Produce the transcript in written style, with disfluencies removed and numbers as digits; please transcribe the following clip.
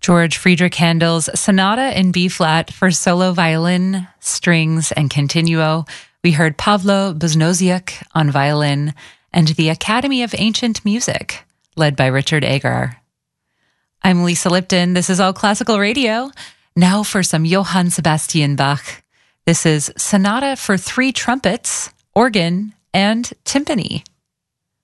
George Friedrich Handel's Sonata in B-flat for solo violin, strings, and continuo. We heard Pavlo Buznoziuk on violin and the Academy of Ancient Music, led by Richard Agar. I'm Lisa Lipton. This is All Classical Radio. Now for some Johann Sebastian Bach. This is Sonata for 3 trumpets, organ, and timpani.